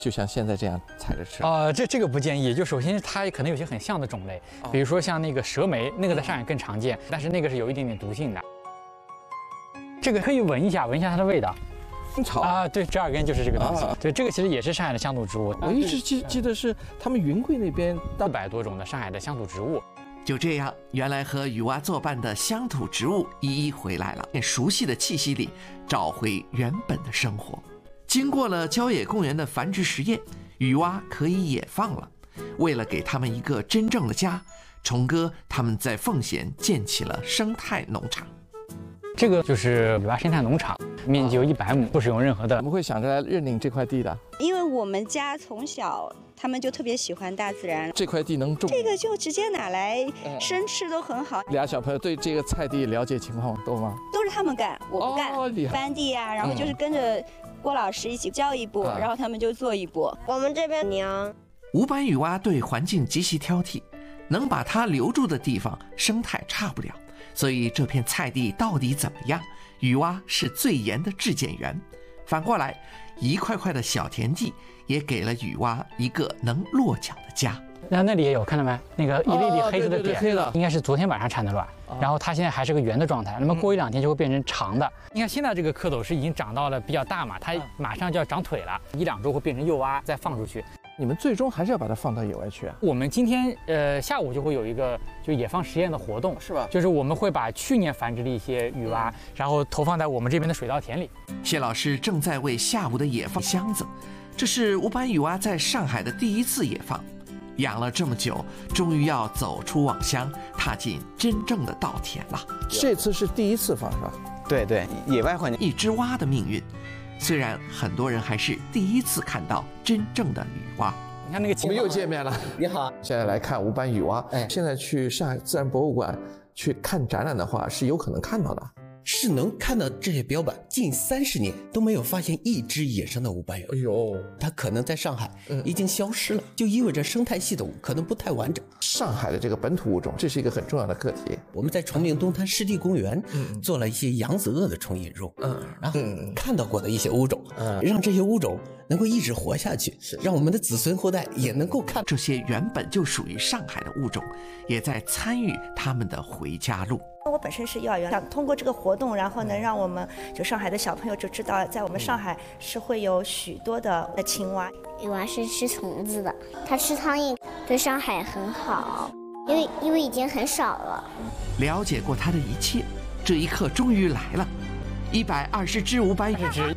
就像现在这样踩着吃？ 这个不建议。就首先它可能有些很像的种类，比如说像那个蛇莓，那个在上海更常见，但是那个是有一点点毒性的。这个可以闻一下它的味道。 草啊，对，折耳根就是这个东西。对，这个其实也是上海的乡土植物。 我一直记得是他们云贵那边 400多种的上海的乡土植物。 就这样，原来和雨蛙作伴的乡土植物一一回来了，在熟悉的气息里找回原本的生活。经过了郊野公园的繁殖实验，雨蛙可以野放了。为了给他们一个真正的家，崇哥他们在奉贤建起了生态农场。 这个就是雨蛙生态农场，面积有100亩，不使用任何的。 怎么会想着来认领这块地的？ 因为我们家从小他们就特别喜欢大自然， 这块地能种， 这个就直接拿来生吃都很好。 俩小朋友对这个菜地了解情况多吗？ 都是他们干，我不干。翻地啊，然后就是跟着郭老师一起教一步，然后他们就做一步。我们这边娘。 伍坂雨蛙对环境极其挑剔，能把它留住的地方生态差不了。所以这片菜地到底怎么样，雨蛙是最严的质检员。反过来，一块块的小田地也给了雨蛙一个能落脚的家。 那里也有，看到没？那个一粒粒黑色的点， 黑的， 应该是昨天晚上产的卵，然后它现在还是个圆的状态，那么过1-2天就会变成长的。你看现在这个蝌蚪是已经长到了比较大嘛，它马上就要长腿了，1-2周会变成幼蛙，再放出去。 你们最终还是要把它放到野外去啊？ 我们今天下午就会有一个就野放实验的活动， 是吧？ 就是我们会把去年繁殖的一些雨蛙，然后投放在我们这边的水稻田里。 谢老师正在为下午的野放箱子，这是伍坂雨蛙在上海的第一次野放，养了这么久，终于要走出网箱，踏进真正的稻田了。 这次是第一次放是吧？ 对，野外环境， 一只蛙的命运。虽然很多人还是第一次看到真正的雨蛙。 你看那个， 我们又见面了。 你好， 现在来看伍坂雨蛙。现在去上海自然博物馆去看展览的话，是有可能看到的。 是能看到这些标本，近30年都没有发现一只野生的伍坂雨蛙。 哎呦， 它可能在上海已经消失了，就意味着生态系统可能不太完整。 上海的这个本土物种，这是一个很重要的课题。 我们在崇明东滩湿地公园做了一些扬子鳄的重引入，然后看到过的一些物种，让这些物种能够一直活下去，让我们的子孙后代也能够看这些原本就属于上海的物种，也在参与他们的回家路。 我本身是幼儿园，想通过这个活动，然后能让我们就上海的小朋友就知道，在我们上海是会有许多的青蛙。 雨蛙是吃虫子的，它吃苍蝇，对上海很好，因为已经很少了。 了解过它的一切，这一刻终于来了。120只伍坂雨只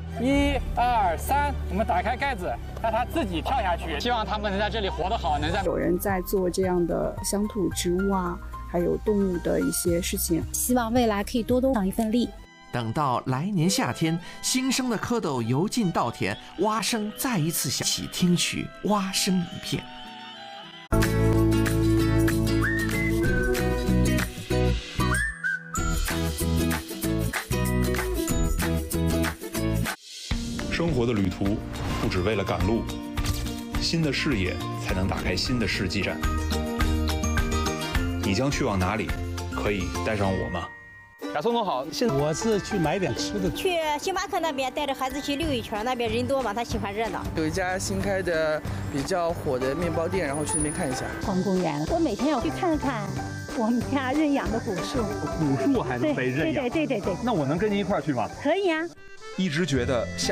1、2、3，我们打开盖子，让它自己跳下去。希望它们能在这里活得好，能在。 有人在做这样的乡土植物啊，还有动物的一些事情， 希望未来可以多上一份力。 等到来年夏天，新生的蝌蚪游进稻田，蛙声再一次响起，听取蛙声一片。 生活的旅途不只为了赶路，新的视野才能打开新的世纪站。你将去往哪里？可以带上我吗？ 小宋总好， 我是去买点吃的。 去星巴克那边带着孩子去溜一圈，那边人多嘛，他喜欢热闹。 有一家新开的比较火的面包店，然后去那边看一下。 逛公园，我每天要去看看我们家认养的古树。 古树还能被认养？ 对。 那我能跟您一块儿去吗？ 可以啊。 一直觉得下